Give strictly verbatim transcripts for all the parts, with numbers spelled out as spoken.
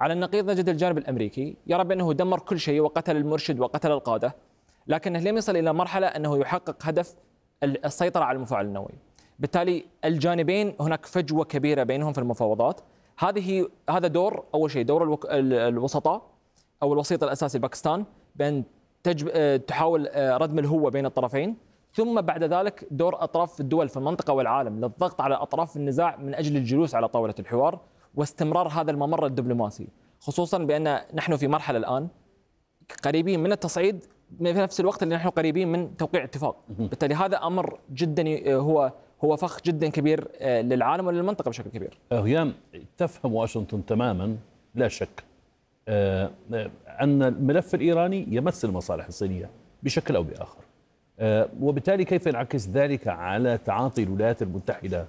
على النقيض نجد الجانب الأمريكي يرى بأنه دمر كل شيء وقتل المرشد وقتل القادة، لكنه لم يصل إلى مرحلة أنه يحقق هدف السيطرة على المفاعل النووي. بالتالي الجانبين هناك فجوة كبيرة بينهم في المفاوضات. هذه هذا دور أول شيء دور الوك... الوسطاء أو الوسيط الأساسي باكستان بأن تجب... تحاول ردم الهوة بين الطرفين، ثم بعد ذلك دور أطراف الدول في المنطقة والعالم للضغط على أطراف النزاع من أجل الجلوس على طاولة الحوار واستمرار هذا الممر الدبلوماسي، خصوصا بأن نحن في مرحلة الآن قريبين من التصعيد في نفس الوقت اللي نحن قريبين من توقيع اتفاق. بالتالي هذا أمر جدا هو هو فخ جدا كبير للعالم وللمنطقة بشكل كبير. هيام، تفهم واشنطن تماما لا شك أن الملف الإيراني يمس المصالح الصينية بشكل أو بآخر، وبالتالي كيف ينعكس ذلك على تعاطي الولايات المتحدة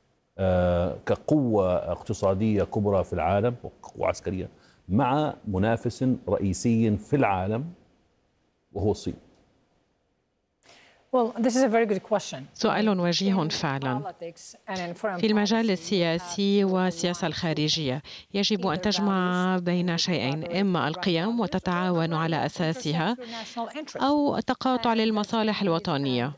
كقوة اقتصادية كبرى في العالم وقوة عسكرية مع منافس رئيسي في العالم وهو الصين؟ سؤال وجيه فعلا. في المجال السياسي والسياسة الخارجية يجب أن تجمع بين شيئين: إما القيم وتتعاون على أساسها، أو التقاطع للمصالح الوطنية.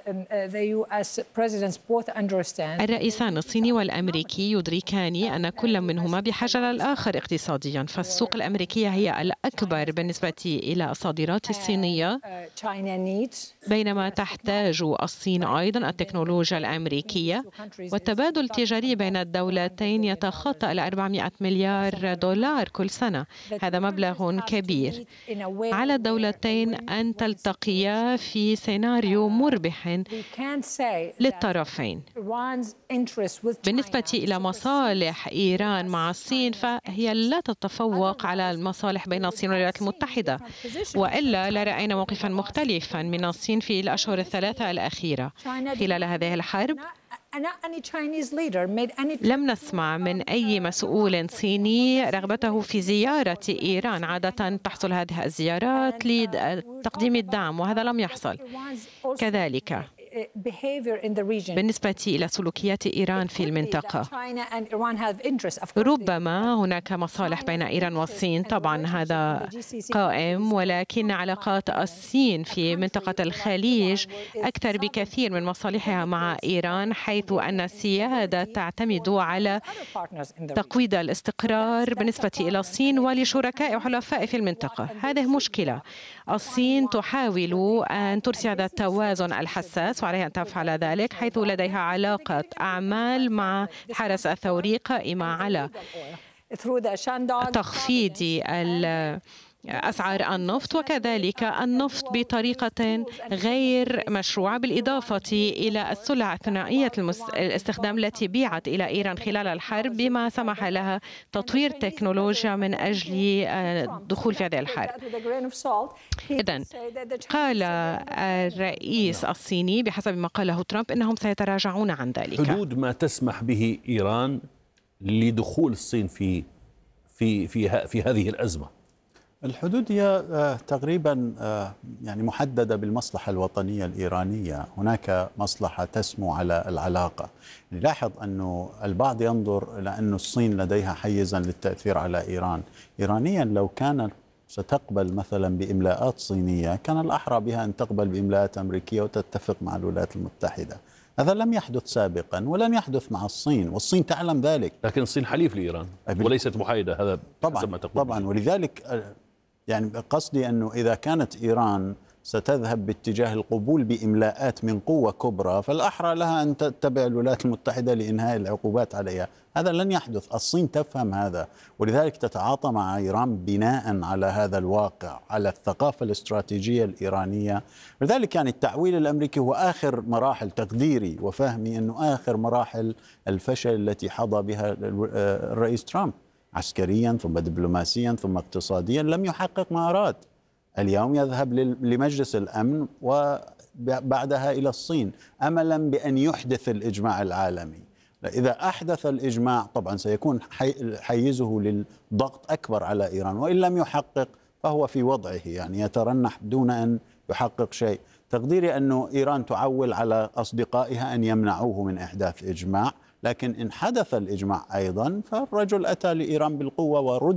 الرئيسان الصيني والأمريكي يدركان أن كل منهما بحاجة للآخر اقتصاديا، فالسوق الأمريكية هي الأكبر بالنسبة إلى الصادرات الصينية، بينما تحتاج الصين أيضا التكنولوجيا الأمريكية، والتبادل التجاري بين الدولتين يتخطى أربعمائة مليار دولار كل سنة. هذا مبلغ كبير. على الدولتين أن تلتقيا في سيناريو مربح للطرفين. بالنسبة إلى مصالح إيران مع الصين فهي لا تتفوق على المصالح بين الصين والولايات المتحدة، وإلا لرأينا موقفا مختلفا من الصين في الأشهر الثلاثة الأخيرة. خلال هذه الحرب لم نسمع من أي مسؤول صيني رغبته في زيارة إيران. عادة تحصل هذه الزيارات لتقديم الدعم، وهذا لم يحصل. كذلك بالنسبة إلى سلوكيات إيران في المنطقة، ربما هناك مصالح بين إيران والصين، طبعا هذا قائم، ولكن علاقات الصين في منطقة الخليج أكثر بكثير من مصالحها مع إيران، حيث أن السيادة تعتمد على تقويض الاستقرار بالنسبة إلى الصين ولشركاء وحلفاء في المنطقة. هذه مشكلة. الصين تحاول أن ترسي هذا التوازن الحساس، وعليها أن تفعل ذلك، حيث لديها علاقة أعمال مع حرس الثوري قائمة على تخفيض أسعار النفط، وكذلك النفط بطريقة غير مشروعة، بالإضافة إلى السلع الثنائية الاستخدام التي بيعت إلى إيران خلال الحرب، بما سمح لها تطوير تكنولوجيا من أجل الدخول في هذه الحرب. إذن قال الرئيس الصيني بحسب ما قاله ترامب أنهم سيتراجعون عن ذلك. حدود ما تسمح به إيران لدخول الصين في في في في هذه الأزمة. الحدود هي تقريبا يعني محددة بالمصلحة الوطنية الإيرانية. هناك مصلحة تسمو على العلاقة. نلاحظ أنه البعض ينظر إلى أن الصين لديها حيزا للتأثير على إيران. إيرانيا لو كانت ستقبل مثلا بإملاءات صينية كان الأحرى بها أن تقبل بإملاءات أمريكية وتتفق مع الولايات المتحدة. هذا لم يحدث سابقا ولن يحدث مع الصين، والصين تعلم ذلك. لكن الصين حليف لإيران وليست محايدة، هذا طبعا ما تقول طبعا. ولذلك يعني قصدي أنه إذا كانت إيران ستذهب باتجاه القبول بإملاءات من قوة كبرى فالأحرى لها أن تتبع الولايات المتحدة لإنهاء العقوبات عليها. هذا لن يحدث. الصين تفهم هذا، ولذلك تتعاطى مع إيران بناء على هذا الواقع، على الثقافة الاستراتيجية الإيرانية. لذلك يعني التعويل الأمريكي هو آخر مراحل تقديري وفهمي أنه آخر مراحل الفشل التي حظى بها الرئيس ترامب، عسكريا ثم دبلوماسيا ثم اقتصاديا، لم يحقق ما أراد. اليوم يذهب لمجلس الأمن وبعدها إلى الصين أملا بأن يحدث الإجماع العالمي. إذا أحدث الإجماع طبعا سيكون حيزه للضغط أكبر على إيران، وإن لم يحقق فهو في وضعه، يعني يترنح دون أن يحقق شيء. تقديري أنه إيران تعول على أصدقائها أن يمنعوه من إحداث إجماع، لكن إن حدث الإجماع أيضا فالرجل أتى لإيران بالقوة ورد